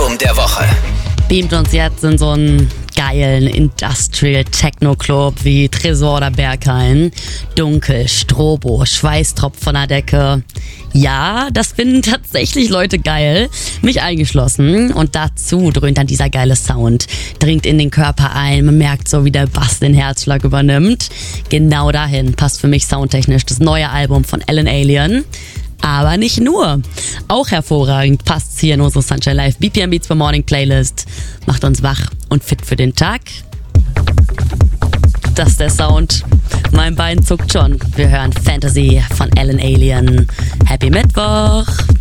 Album der Woche. Beamt uns jetzt in so einen geilen Industrial Techno Club wie Tresor oder Berghain. Dunkel, Strobo, Schweißtropf von der Decke. Ja, das finden tatsächlich Leute geil, mich eingeschlossen. Und dazu dröhnt dann dieser geile Sound, dringt in den Körper ein, man merkt so, wie der Bass den Herzschlag übernimmt. Genau dahin passt für mich soundtechnisch das neue Album von Alan Alien. Aber nicht nur. Auch hervorragend passt's hier in unsere Sunshine Live BPM Beats for Morning Playlist. Macht uns wach und fit für den Tag. Das ist der Sound. Mein Bein zuckt schon. Wir hören Fantasy von Alan Alien. Happy Mittwoch!